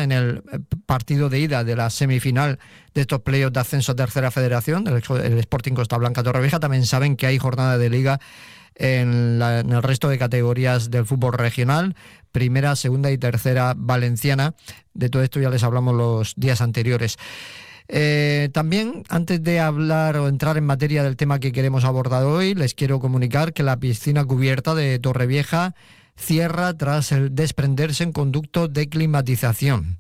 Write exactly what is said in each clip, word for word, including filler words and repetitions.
Orihuela en el partido de ida de la semifinal de estos playoffs de ascenso a Tercera Federación, el, el Sporting Costa Blanca Torrevieja. También saben que hay jornada de liga en, la, en el resto de categorías del fútbol regional, primera, segunda y tercera valenciana. De todo esto ya les hablamos los días anteriores. Eh, también, antes de hablar o entrar en materia del tema que queremos abordar hoy, les quiero comunicar que la piscina cubierta de Torrevieja cierra tras el desprenderse en conducto de climatización.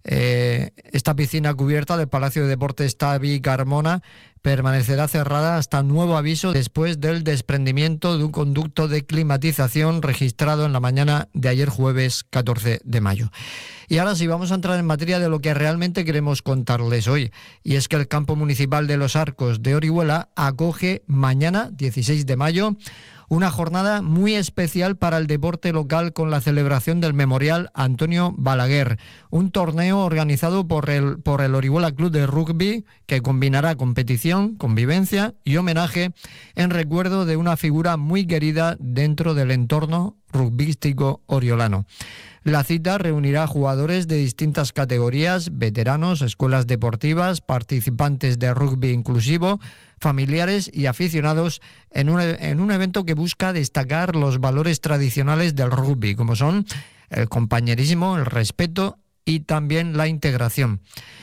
Eh, esta piscina cubierta del Palacio de Deportes Tavi Carmona permanecerá cerrada hasta nuevo aviso después del desprendimiento de un conducto de climatización registrado en la mañana de ayer jueves catorce de mayo. Y ahora sí, vamos a entrar en materia de lo que realmente queremos contarles hoy, y es que el campo municipal de Los Arcos de Orihuela acoge mañana, dieciséis de mayo, una jornada muy especial para el deporte local con la celebración del Memorial Antonio Balaguer, un torneo organizado por el, por el Orihuela Club de Rugby que combinará competición, convivencia y homenaje en recuerdo de una figura muy querida dentro del entorno rugbístico oriolano. La cita reunirá jugadores de distintas categorías, veteranos, escuelas deportivas, participantes de rugby inclusivo, familiares y aficionados en un, en un evento que busca destacar los valores tradicionales del rugby, como son el compañerismo, el respeto y también la integración.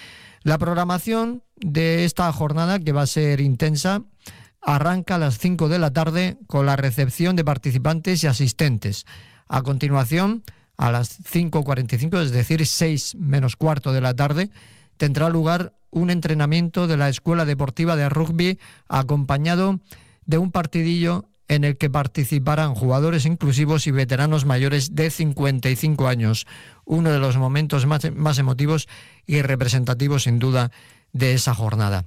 La programación de esta jornada, que va a ser intensa, arranca a las cinco de la tarde con la recepción de participantes y asistentes. A continuación, a las cinco cuarenta y cinco, es decir, seis menos cuarto de la tarde, tendrá lugar un entrenamiento de la Escuela Deportiva de Rugby acompañado de un partidillo en el que participarán jugadores inclusivos y veteranos mayores de cincuenta y cinco años. Uno de los momentos más, más emotivos y representativos, sin duda, de esa jornada.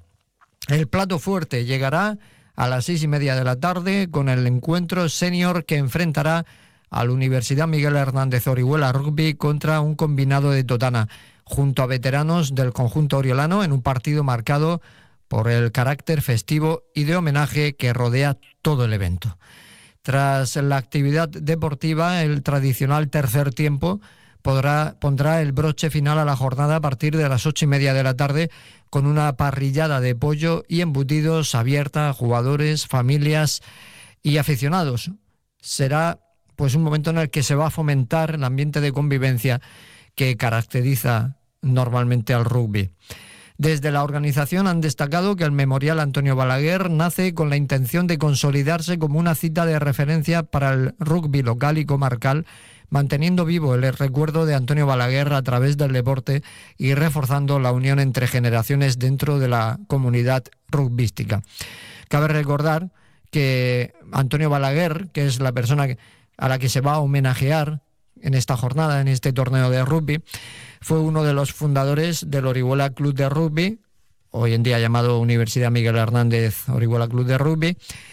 El plato fuerte llegará a las seis y media de la tarde con el encuentro senior que enfrentará a la Universidad Miguel Hernández Orihuela Rugby contra un combinado de Totana, junto a veteranos del conjunto oriolano, en un partido marcado por el carácter festivo y de homenaje que rodea todo el evento. Tras la actividad deportiva, el tradicional tercer tiempo podrá, pondrá el broche final a la jornada a partir de las ocho y media de la tarde con una parrillada de pollo y embutidos abierta a jugadores, familias y aficionados. Será pues un momento en el que se va a fomentar el ambiente de convivencia que caracteriza normalmente al rugby. Desde la organización han destacado que el Memorial Antonio Balaguer nace con la intención de consolidarse como una cita de referencia para el rugby local y comarcal, manteniendo vivo el recuerdo de Antonio Balaguer a través del deporte y reforzando la unión entre generaciones dentro de la comunidad rugbística. Cabe recordar que Antonio Balaguer, que es la persona que a la que se va a homenajear en esta jornada, en este torneo de rugby, fue uno de los fundadores del Orihuela Club de Rugby, hoy en día llamado Universidad Miguel Hernández Orihuela Club de Rugby.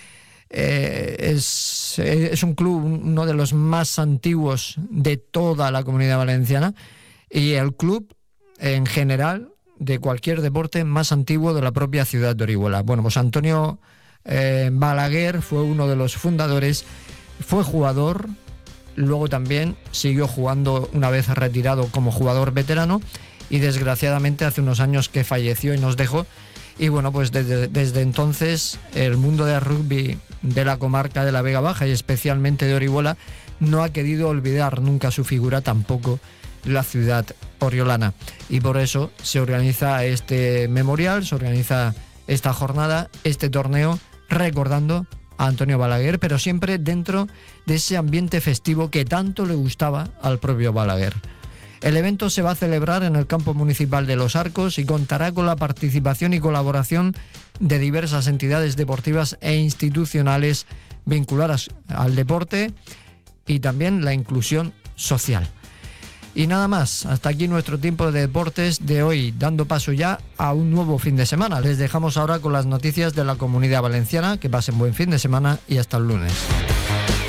Eh, es, es un club, uno de los más antiguos de toda la Comunidad Valenciana, y el club en general de cualquier deporte más antiguo de la propia ciudad de Orihuela. Bueno, pues Antonio eh, Balaguer fue uno de los fundadores. Fue jugador, luego también siguió jugando una vez retirado como jugador veterano y desgraciadamente hace unos años que falleció y nos dejó. Y bueno, pues desde, desde entonces el mundo del rugby de la comarca de la Vega Baja y especialmente de Orihuela no ha querido olvidar nunca su figura, tampoco la ciudad oriolana. Y por eso se organiza este memorial, se organiza esta jornada, este torneo, recordando a Antonio Balaguer, pero siempre dentro de ese ambiente festivo que tanto le gustaba al propio Balaguer. El evento se va a celebrar en el campo municipal de Los Arcos y contará con la participación y colaboración de diversas entidades deportivas e institucionales vinculadas al deporte y también la inclusión social. Y nada más, hasta aquí nuestro tiempo de deportes de hoy, dando paso ya a un nuevo fin de semana. Les dejamos ahora con las noticias de la Comunidad Valenciana. Que pasen buen fin de semana y hasta el lunes.